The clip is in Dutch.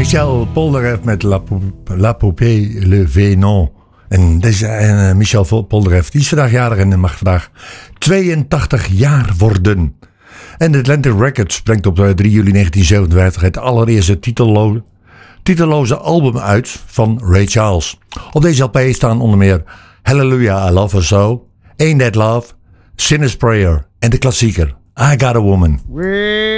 Michel Polnareff met La Poupée Le Venon. En Michel Polnareff, die is vandaag jarig en mag vandaag 82 jaar worden. En de Atlantic Records brengt op 3 juli 1957 het allereerste titelloze album uit van Ray Charles. Op deze LP staan onder meer Hallelujah, I Love Her So, Ain't That Love, Sinner's Prayer en de klassieker I Got a Woman.